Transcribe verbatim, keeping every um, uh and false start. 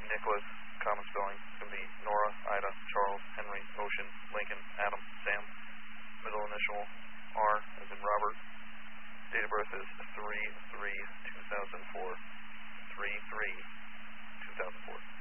Nicholas, common spelling, it's going to be Nora, Ida, Charles, Henry, Ocean, Lincoln, Adam, Sam. Middle initial R as in Robert. Date of birth is three three two thousand four. three three two thousand four.